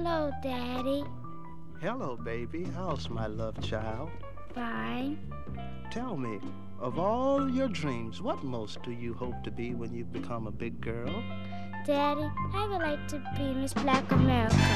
Hello, Daddy. Hello, baby. How's my love child? Fine. Tell me, of all your dreams, what most do you hope to be when you become a big girl? Daddy, I would like to be Miss Black America.